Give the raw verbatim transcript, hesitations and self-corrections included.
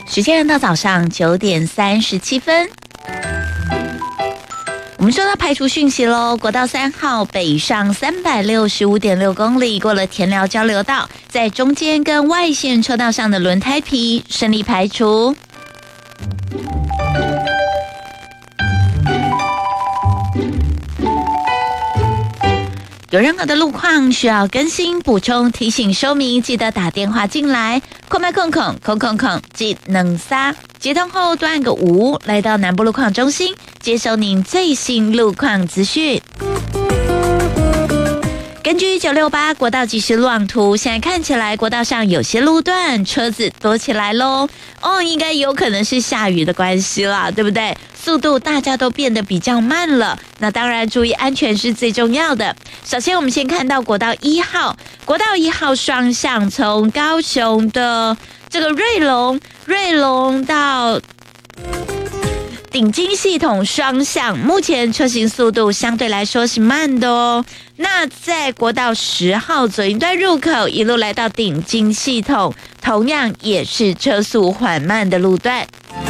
时间到早上九点三十七分。我们收到排除讯息喽，国道三号北上三百六十五点六公里，过了田寮交流道，在中间跟外线车道上的轮胎皮顺利排除。有任何的路况需要更新、补充、提醒、说明，记得打电话进来。空麦空空空空空，记能撒。接通后多按个五，来到南部路况中心，接收您最新路况资讯。根据九六八国道即时路网图，现在看起来国道上有些路段车子多起来咯。哦，应该有可能是下雨的关系啦，对不对？速度大家都变得比较慢了，那当然注意安全是最重要的。首先我们先看到国道一号，国道一号双向从高雄的这个瑞隆瑞隆到顶金系统双向，目前车行速度相对来说是慢的哦。那在国道十号左营段入口一路来到顶金系统，同样也是车速缓慢的路段。